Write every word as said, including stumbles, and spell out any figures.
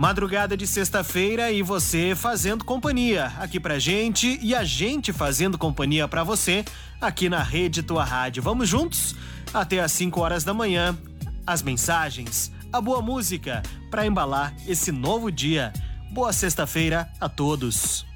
Madrugada de sexta-feira e você fazendo companhia aqui pra gente e a gente fazendo companhia pra você aqui na Rede Tua Rádio. Vamos juntos? Até às cinco horas da manhã. As mensagens, a boa música pra embalar esse novo dia. Boa sexta-feira a todos.